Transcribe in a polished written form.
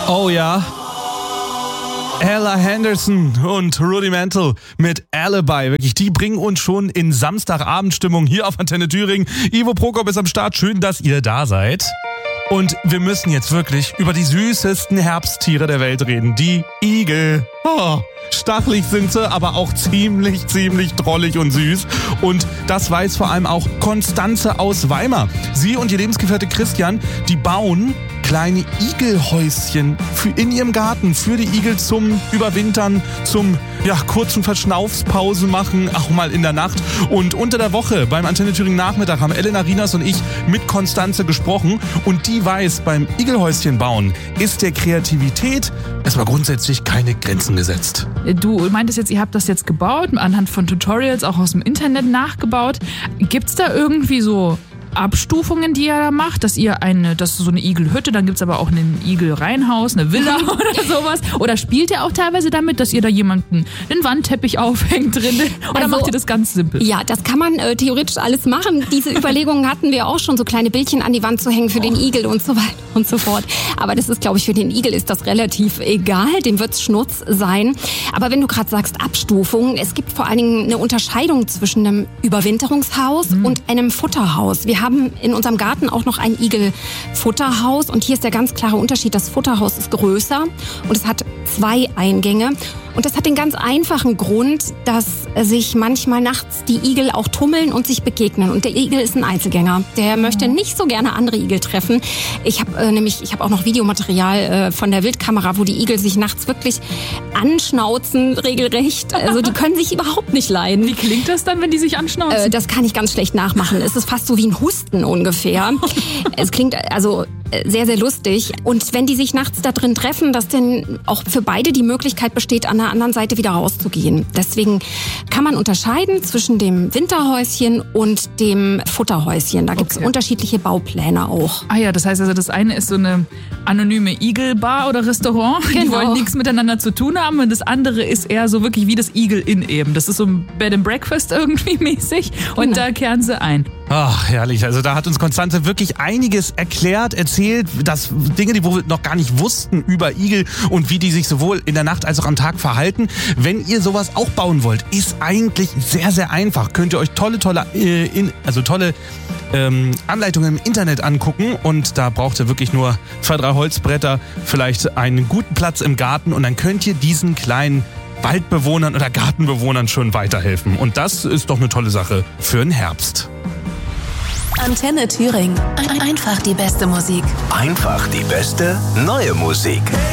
Oh ja. Ella Henderson und Rudimental mit Alibi. Wirklich, die bringen uns schon in Samstagabendstimmung hier auf Antenne Thüringen. Ivo Prokop ist am Start. Schön, dass ihr da seid. Und wir müssen jetzt wirklich über die süßesten Herbsttiere der Welt reden. Die Igel. Oh, stachelig sind sie, aber auch ziemlich drollig und süß. Und das weiß vor allem auch Konstanze aus Weimar. Sie und ihr Lebensgefährte Christian, die bauen kleine Igelhäuschen in ihrem Garten für die Igel zum Überwintern, zum kurzen Verschnaufspause machen, auch mal in der Nacht. Und unter der Woche beim Antenne Thüringen Nachmittag haben Elena Rinas und ich mit Konstanze gesprochen und die weiß, beim Igelhäuschen bauen ist der Kreativität erstmal grundsätzlich keine Grenzen gesetzt. Du meintest jetzt, ihr habt das jetzt gebaut, anhand von Tutorials auch aus dem Internet nachgebaut. Gibt's da irgendwie so Abstufungen, die ihr da macht, das ist so eine Igelhütte, dann gibt's aber auch ein Igelreihenhaus, eine Villa oder sowas. Oder spielt ihr auch teilweise damit, dass ihr da jemanden den Wandteppich aufhängt drin? Oder macht ihr das ganz simpel? Ja, das kann man theoretisch alles machen. Diese Überlegungen hatten wir auch schon, so kleine Bildchen an die Wand zu hängen für den Igel und so weiter und so fort. Aber das ist, glaube ich, für den Igel ist das relativ egal, dem wird's Schnurz sein. Aber wenn du gerade sagst Abstufungen, es gibt vor allen Dingen eine Unterscheidung zwischen einem Überwinterungshaus und einem Futterhaus. Wir haben in unserem Garten auch noch ein Igelfutterhaus und hier ist der ganz klare Unterschied. Das Futterhaus ist größer und es hat 2 Eingänge. Und das hat den ganz einfachen Grund, dass sich manchmal nachts die Igel auch tummeln und sich begegnen. Und der Igel ist ein Einzelgänger. Der möchte nicht so gerne andere Igel treffen. Ich habe auch noch Videomaterial von der Wildkamera, wo die Igel sich nachts wirklich anschnauzen, regelrecht. Also die können sich überhaupt nicht leiden. Wie klingt das dann, wenn die sich anschnauzen? Das kann ich ganz schlecht nachmachen. Es ist fast so wie ein Husten ungefähr. Es klingt also sehr, sehr lustig. Und wenn die sich nachts da drin treffen, dass dann auch für beide die Möglichkeit besteht, an der anderen Seite wieder rauszugehen. Deswegen kann man unterscheiden zwischen dem Winterhäuschen und dem Futterhäuschen. Da gibt's unterschiedliche Baupläne auch. Ah ja, das heißt also, das eine ist so eine anonyme Igelbar oder Restaurant. Genau. Die wollen nichts miteinander zu tun haben. Und das andere ist eher so wirklich wie das Igel-Inn eben. Das ist so ein Bed and Breakfast irgendwie mäßig. Und da kehren sie ein. Ach, herrlich. Also da hat uns Konstanze wirklich einiges erzählt, dass Dinge, die wir noch gar nicht wussten über Igel und wie die sich sowohl in der Nacht als auch am Tag verhalten. Wenn ihr sowas auch bauen wollt, ist eigentlich sehr, sehr einfach. Könnt ihr euch tolle Anleitungen im Internet angucken und da braucht ihr wirklich nur 2, 3 Holzbretter, vielleicht einen guten Platz im Garten und dann könnt ihr diesen kleinen Waldbewohnern oder Gartenbewohnern schon weiterhelfen. Und das ist doch eine tolle Sache für den Herbst. Antenne Thüringen. Einfach die beste Musik. Einfach die beste neue Musik.